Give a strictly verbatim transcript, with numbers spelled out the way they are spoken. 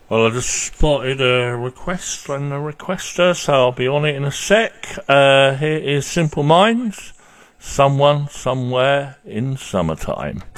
Well, I just spotted a request from the requester, so I'll be on it in a sec. Uh, here is Simple Minds, Someone, Somewhere in Summertime.